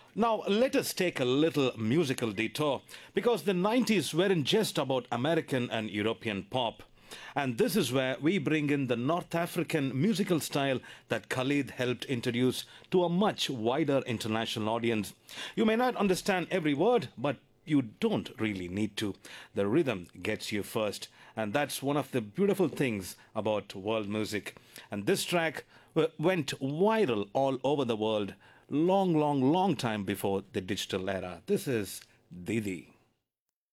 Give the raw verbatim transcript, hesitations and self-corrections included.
Now, let us take a little musical detour because the nineties weren't just about American and European pop. And this is where we bring in the North African musical style that Khalid helped introduce to a much wider international audience. You may not understand every word, but you don't really need to. The rhythm gets you first, and that's one of the beautiful things about world music. And this track w- went viral all over the world long, long, long time before the digital era. This is Didi.